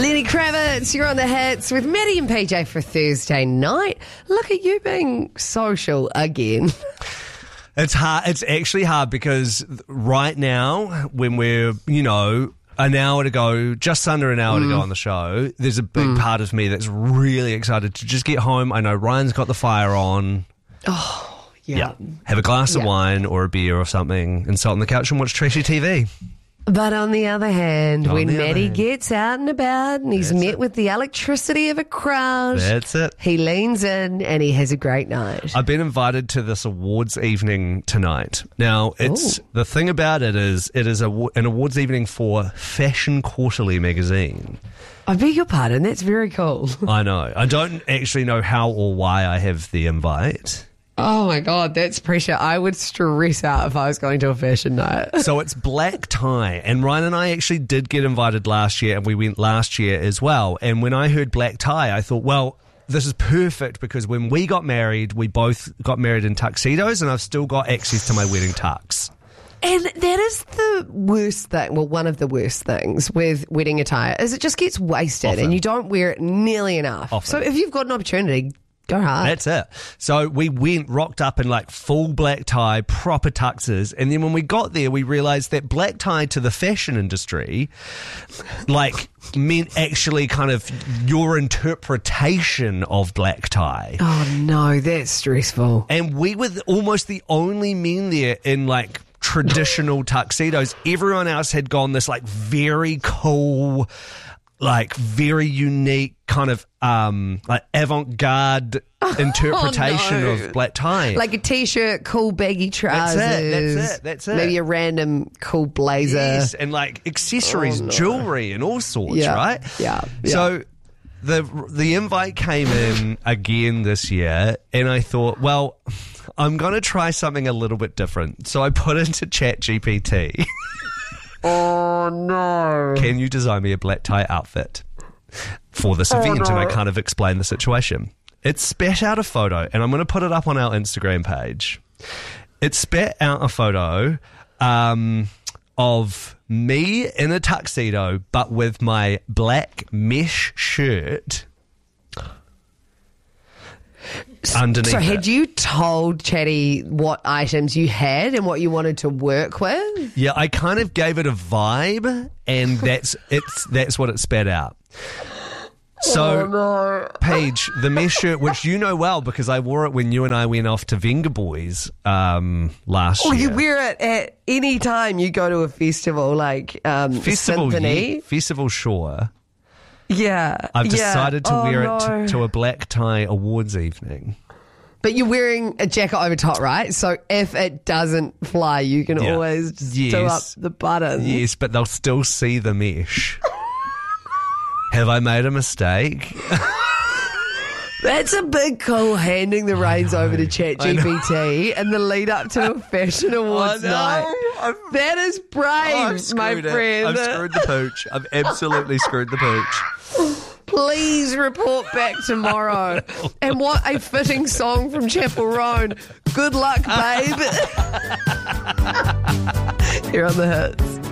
Lenny Kravitz, you're on the hits with Maddie and PJ for Thursday night. Look at you being social again. It's hard. It's actually hard because right now, when we're, an hour to go, just under an hour to go on the show, there's a big part of me that's really excited to just get home. I know Ryan's got the fire on. Oh, yeah. Have a glass of wine or a beer or something and sit on the couch and watch trashy TV. But on the other hand, when Maddie gets out and about and he's met with the electricity of a crowd, that's it. He leans in and he has a great night. I've been invited to this awards evening tonight. Now, the thing about it is an awards evening for Fashion Quarterly magazine. I beg your pardon, that's very cool. I know. I don't actually know how or why I have the invite. Oh my God, that's pressure. I would stress out if I was going to a fashion night. So it's black tie. And Ryan and I actually did get invited last year, and we went last year as well. And when I heard black tie, I thought, well, this is perfect because when we got married, we both got married in tuxedos, and I've still got access to my wedding tux. And that is the worst thing, well, one of the worst things with wedding attire is it just gets wasted and you don't wear it nearly enough. So if you've got an opportunity, go hard. That's it. So we rocked up in like full black tie, proper tuxes. And then when we got there, we realized that black tie to the fashion industry, meant actually kind of your interpretation of black tie. Oh no, that's stressful. And we were almost the only men there in traditional tuxedos. Everyone else had gone this very cool, very unique kind of avant-garde interpretation of black tie. Like a t-shirt, cool baggy trousers. That's it. Maybe a random cool blazer. Yes, and accessories, jewelry and all sorts, right? Yeah. So the invite came in again this year, and I thought, well, I'm going to try something a little bit different. So I put into ChatGPT. Oh no. Can you design me a black tie outfit for this event? No. And I kind of explained the situation. It spat out a photo, and I'm going to put it up on our Instagram page. It spat out a photo of me in a tuxedo, but with my black mesh shirt underneath. So had you told Chatty what items you had and what you wanted to work with? Yeah, I kind of gave it a vibe, and that's what it spat out. So, Paige, the mesh shirt, which you know well because I wore it when you and I went off to Venga Boys last year. You wear it at any time you go to a festival Symphony. Festival Shore. Yeah. I've decided to wear it to a black tie awards evening. But you're wearing a jacket over top, right? So if it doesn't fly, you can always just do up the button. Yes, but they'll still see the mesh. Have I made a mistake? That's a big call, handing the reins over to ChatGPT and the lead up to a fashion awards night. That is brave, my friend. I've screwed the pooch. I've absolutely screwed the pooch. Please report back tomorrow. And what a fitting song from Chapel Roan. Good luck, babe. Here on the hits.